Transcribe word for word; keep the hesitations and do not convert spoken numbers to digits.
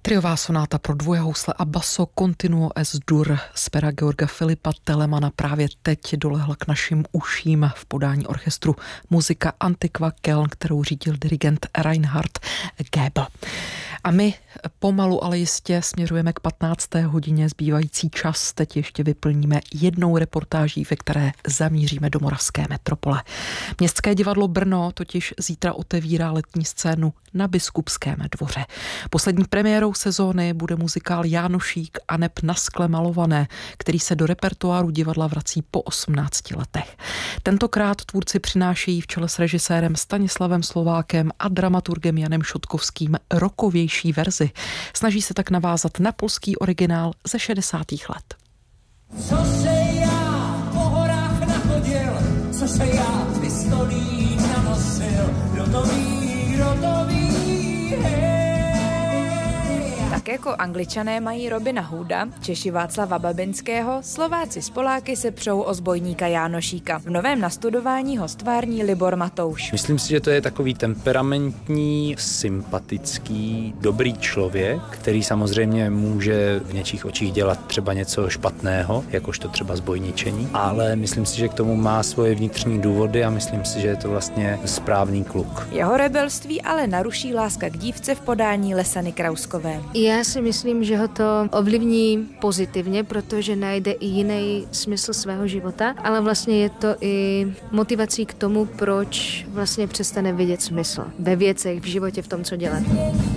Triová sonáta pro dvoje housle a basso Continuo es dur z pera Georga Filipa Telemana právě teď dolehla k našim uším v podání orchestru Muzika Antiqua Köln, kterou řídil dirigent Reinhard Goebel. A my pomalu, ale jistě směřujeme k patnácté hodině. Zbývající čas teď ještě vyplníme jednou reportáží, ve které zamíříme do moravské metropole. Městské divadlo Brno totiž zítra otevírá letní scénu na Biskupském dvoře. Poslední premiérou sezóny bude muzikál Jánošík a neb na skle malované, který se do repertoáru divadla vrací po osmnácti letech. Tentokrát tvůrci přinášejí v čele s režisérem Stanislavem Slovákem a dramaturgem Janem Šotkovským rokovější verzi. Snaží se tak navázat na polský originál ze šedesátých let. Co se já po horách nachodil, co se já pistolí nanosil, kdo to ví, kdo to ví, hej. Tak jako Angličané mají Robina Hooda, Češi Václava Babinského, Slováci z Poláky se přou o zbojníka Jánošíka. V novém nastudování ho stvární Libor Matouš. Myslím si, že to je takový temperamentní, sympatický, dobrý člověk, který samozřejmě může v něčích očích dělat třeba něco špatného, jakožto třeba zbojničení, ale myslím si, že k tomu má svoje vnitřní důvody a myslím si, že je to vlastně správný kluk. Jeho rebelství ale naruší láska k dívce v podání Lesany Krauskové. Já si myslím, že ho to ovlivní pozitivně, protože najde i jiný smysl svého života, ale vlastně je to i motivací k tomu, proč vlastně přestane vidět smysl ve věcech, v životě, v tom, co dělá.